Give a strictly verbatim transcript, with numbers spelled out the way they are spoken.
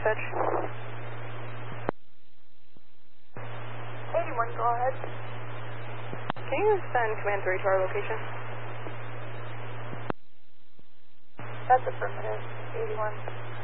dispatch. eighty-one, go ahead. Can you send Command three to our location? That's affirmative, eighty-one.